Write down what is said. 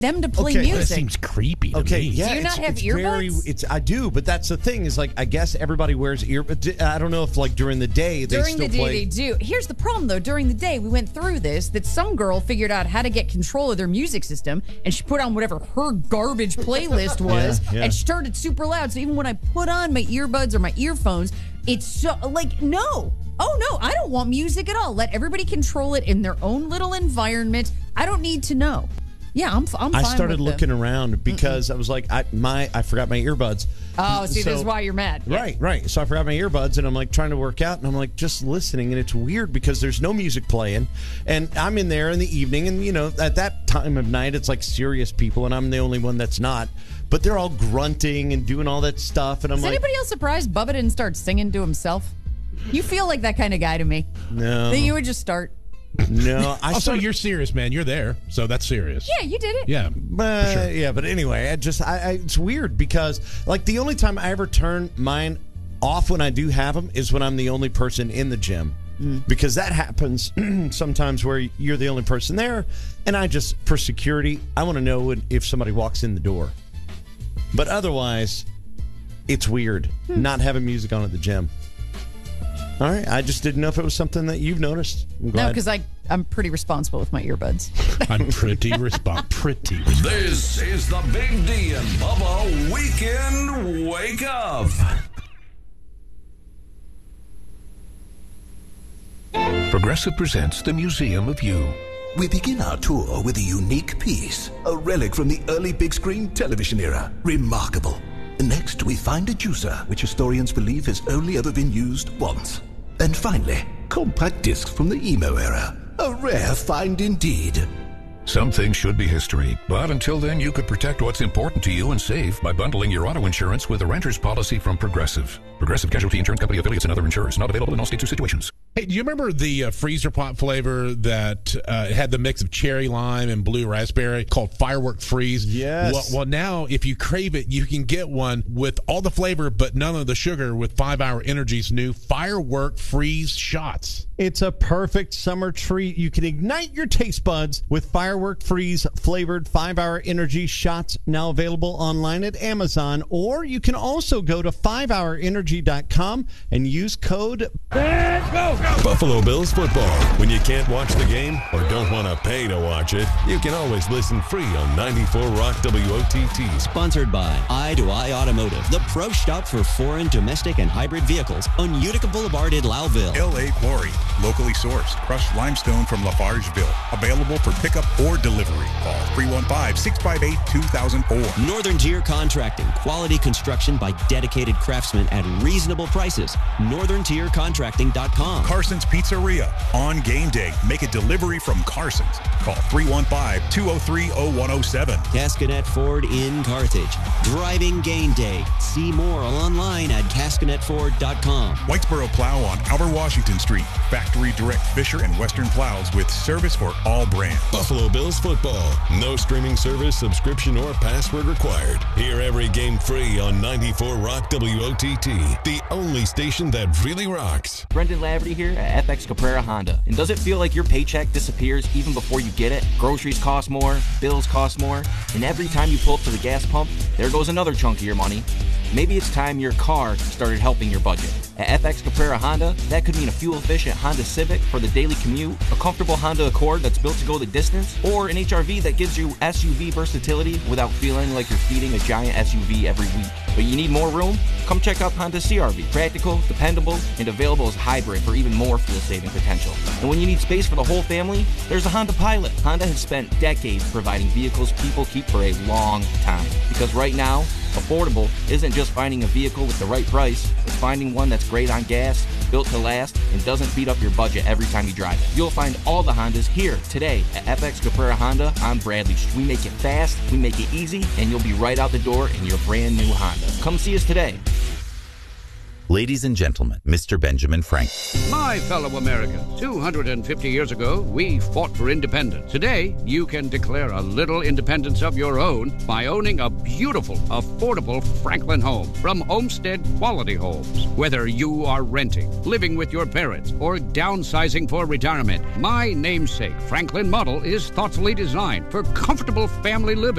them to play Okay, music. That seems creepy to me. Yeah, Do you not have it's earbuds? I do, but that's the thing is like I guess everybody wears earbuds. I don't know if like during the day they During still the day, play. they do. Here's the problem, though. During the day, we went through this, that some girl figured out how to get control of their music system, and she put on whatever her garbage playlist was, Yeah. and she started super loud. So even when I put on my earbuds or my earphones, it's so, like, no. Oh, no, I don't want music at all. Let everybody control it in their own little environment. I don't need to know. Yeah, I'm fine I started with looking around because I was like, I forgot my earbuds. Oh, see, this is So- why you're mad. Yeah. Right. So I forgot my earbuds, and I'm like trying to work out, and I'm like just listening, and it's weird because there's no music playing, and I'm in there in the evening, and you know at that time of night it's like serious people, and I'm the only one that's not. But they're all grunting and doing all that stuff, and I'm Is like, anybody else surprised Bubba didn't start singing to himself? You feel like that kind of guy to me. no, That you would just start. no. Also, you're serious, man. You're there, so that's serious. Yeah, you did it. Yeah. for sure. Yeah, but anyway, it's weird because like the only time I ever turn mine off when I do have them is when I'm the only person in the gym. Because that happens sometimes where you're the only person there, and I just, for security, I want to know if somebody walks in the door. But otherwise, it's weird not having music on at the gym. All right, I just didn't know if it was something that you've noticed. I'm No, glad. because I'm pretty responsible with my earbuds. I'm pretty responsible. This is the Big D and Bubba Weekend Wake Up. Progressive presents the Museum of You. We begin our tour with a unique piece, a relic from the early big screen television era. Remarkable. Next, we find a juicer, which historians believe has only ever been used once. And finally, compact discs from the emo era. A rare find indeed. Some things should be history, but until then, you could protect what's important to you and save by bundling your auto insurance with a renter's policy from Progressive. Progressive Casualty Insurance Company affiliates and other insurers. Not available in all states or situations. Hey, do you remember the freezer pop flavor that had the mix of cherry lime and blue raspberry called Firework Freeze? Yes. Well, now if you crave it, you can get one with all the flavor but none of the sugar with 5 Hour Energy's new Firework Freeze shots. It's a perfect summer treat. You can ignite your taste buds with Firework Freeze flavored 5 Hour Energy shots, now available online at Amazon, or you can also go to 5hourenergy.com and use code Buffalo Bills football. When you can't watch the game or don't want to pay to watch it, you can always listen free on 94 Rock WOTT. Sponsored by Eye to Eye Automotive, the pro shop for foreign, domestic, and hybrid vehicles on Utica Boulevard in Loudville. L.A. Quarry, locally sourced, crushed limestone from Lafargeville. Available for pickup or delivery. Call 315-658-2004. Northern Tier Contracting, quality construction by dedicated craftsmen at reasonable prices. NorthernTierContracting.com. Carson's Pizzeria. On game day, make a delivery from Carson's. Call 315-203-0107. Cascanet Ford in Carthage. Driving game day. See more online at cascanetford.com. Whitesboro Plow on Albert Washington Street. Factory Direct Fisher and Western Plows with service for all brands. Buffalo Bills football. No streaming service, subscription, or password required. Hear every game free on 94 Rock WOTT, the only station that really rocks. Brendan Laverty here at FX Caprera Honda. And does it feel like your paycheck disappears even before you get it? Groceries cost more, bills cost more, and every time you pull up to the gas pump, there goes another chunk of your money. Maybe it's time your car started helping your budget. At FX Caprera Honda, that could mean a fuel-efficient Honda Civic for the daily commute, a comfortable Honda Accord that's built to go the distance, or an HRV that gives you SUV versatility without feeling like you're feeding a giant SUV every week. But you need more room? Come check out Honda CRV. Practical, dependable, and available as hybrid for even more fuel-saving potential. And when you need space for the whole family, there's a Honda Pilot. Honda has spent decades providing vehicles people keep for a long time. Because right now, affordable isn't just finding a vehicle with the right price, it's finding one that's great on gas, built to last, and doesn't beat up your budget every time you drive it. You'll find all the Hondas here today at FX Caprera Honda on Bradley Street. We make it fast, we make it easy, and you'll be right out the door in your brand new Honda. Come see us today. Ladies and gentlemen, Mr. Benjamin Franklin. My fellow Americans, 250 years ago, we fought for independence. Today, you can declare a little independence of your own by owning a beautiful, affordable Franklin home from Homestead Quality Homes. Whether you are renting, living with your parents, or downsizing for retirement, my namesake Franklin model is thoughtfully designed for comfortable family living.